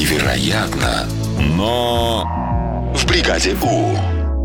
Невероятно, но в бригаде У.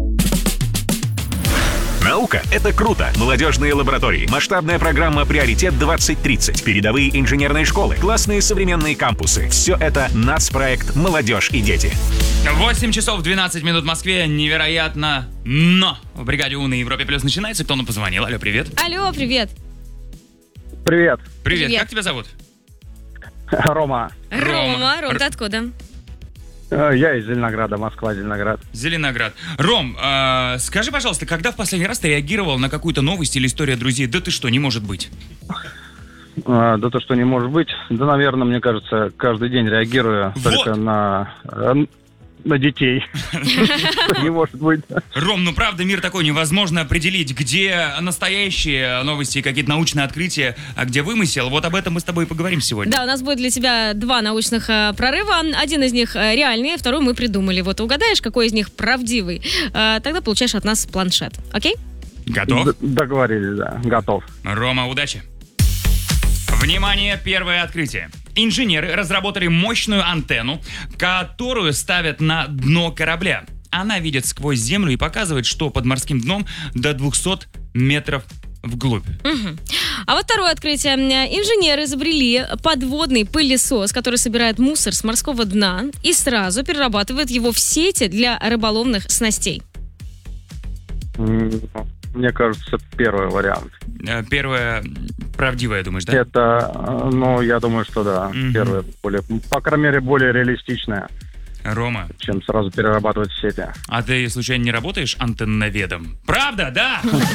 Наука — это круто. Молодежные лаборатории, масштабная программа «Приоритет-2030», передовые инженерные школы, классные современные кампусы. Все это нацпроект «Молодежь и дети». 8 часов 12 минут в Москве. Невероятно, но в бригаде У на Европе Плюс начинается. Кто нам позвонил? Алло, привет. Алло, привет. Привет, Привет. Как тебя зовут? Рома. Рома, ты откуда? Я из Зеленограда, Москва, Зеленоград. Зеленоград. Ром, скажи, пожалуйста, когда в последний раз ты реагировал на какую-то новость или историю друзей? Да ты что, не может быть. Да то, что не может быть. Да, наверное, мне кажется, каждый день реагирую только на детей. Не может быть. Ром, ну правда, мир такой, невозможно определить, где настоящие новости и какие-то научные открытия, а где вымысел. Вот об этом мы с тобой и поговорим сегодня. Да, у нас будет для тебя два научных прорыва. Один из них реальный, второй мы придумали. Вот угадаешь, какой из них правдивый, тогда получаешь от нас планшет. Окей? Готов? Договорились, да. Готов. Рома, удачи. Внимание, первое открытие. Инженеры разработали мощную антенну, которую ставят на дно корабля. Она видит сквозь землю и показывает, что под морским дном до 200 метров вглубь. Угу. А вот второе открытие. Инженеры изобрели подводный пылесос, который собирает мусор с морского дна и сразу перерабатывает его в сети для рыболовных снастей. Мне кажется, первый вариант. Первое правдивое, думаешь, да? Это, я думаю, что да. Первое, по крайней мере, более реалистичное, Рома, чем сразу перерабатывать в сети. а ты случайно не работаешь антенноведом? Правда, да?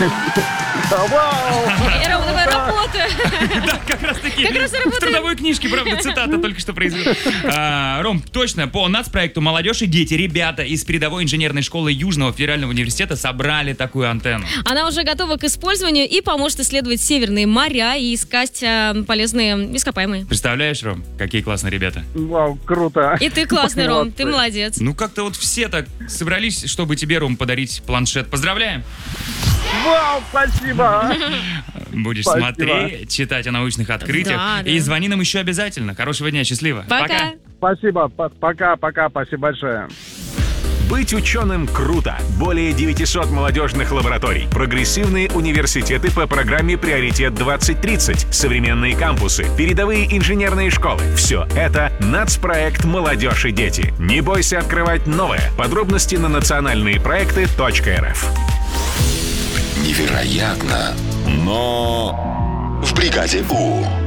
Рома, давай работай! Да, как раз таки. Как раз В работаем. трудовой книжке, правда, цитата только что произвела. Ром, точно, по нацпроекту «Молодежь и дети» ребята из передовой инженерной школы Южного федерального университета собрали такую антенну. Она уже готова к использованию и поможет исследовать северные моря и искать полезные ископаемые. Представляешь, Ром, какие классные ребята? Вау, круто. И ты классный, Ром, ты Молодцы. молодец. Ну, как-то вот все так собрались, чтобы тебе, Ром, подарить планшет. Поздравляем! Вау, спасибо. Будешь Спасибо. смотреть, читать о научных открытиях. Да, да. И звони нам еще обязательно. Хорошего дня, счастливо. Пока. Спасибо. Пока. Спасибо большое. Быть ученым круто. Более 900 молодежных лабораторий, прогрессивные университеты по программе «Приоритет-2030», современные кампусы, передовые инженерные школы. Все это нацпроект «Молодежь и дети». Не бойся открывать новое. Подробности на национальныепроекты.рф. Невероятно, но в бригаде У.